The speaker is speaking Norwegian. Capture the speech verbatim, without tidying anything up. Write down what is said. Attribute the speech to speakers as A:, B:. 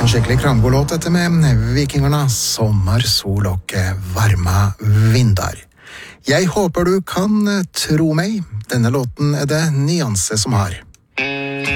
A: En skikkelig krangolåt dette med Vikingarna, sommer, sol og varma vindar. Jeg håper du kan tro meg, denne låten er det Nyanse som har.